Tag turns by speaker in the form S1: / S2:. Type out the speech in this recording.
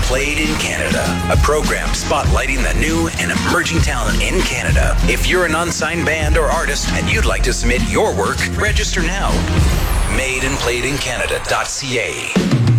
S1: Played in Canada, a program spotlighting the new and emerging talent in Canada. If you're an unsigned band or artist and you'd like to submit your work, register now. Madeincanadancanada.ca